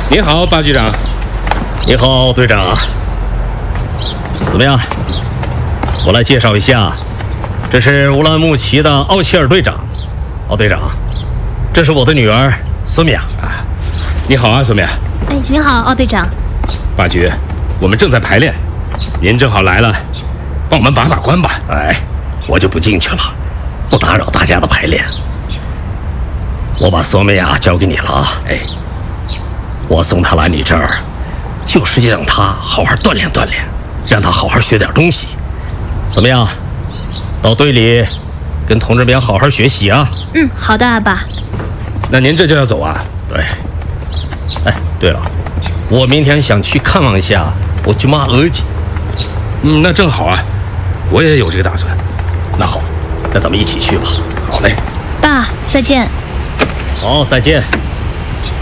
你好，巴局长。 你好，队长。怎么样？我来介绍一下，这是乌兰牧骑的奥希尔队长。奥队长，这是我的女儿苏米娅啊。 你好啊，苏米娅。 哎，你好，奥队长。 巴局，我们正在排练，您正好来了，帮我们把把关吧。 哎，我就不进去了，不打扰大家的排练。我把索美亚交给你了啊。哎，我送她来你这儿，就是让她好好锻炼锻炼，让她好好学点东西。怎么样？到队里跟同志们好好学习啊。 嗯，好的，阿爸。 那您这就要走啊？ 对。哎，对了，我明天想去看望一下我舅妈额吉。 那正好啊，我也有这个打算。 那好，那咱们一起去吧。 好嘞。 爸，再见。 好，再见。